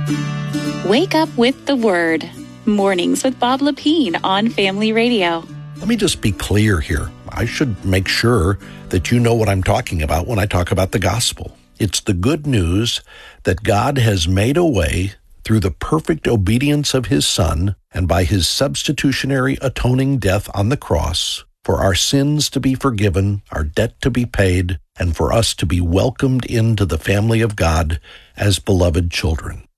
Wake up with the Word. Mornings with Bob Lepine on Family Radio. Let me just be clear here. I should make sure that you know what I'm talking about when I talk about the gospel. It's the good news that God has made a way through the perfect obedience of His Son and by His substitutionary atoning death on the cross for our sins to be forgiven, our debt to be paid, and for us to be welcomed into the family of God as beloved children.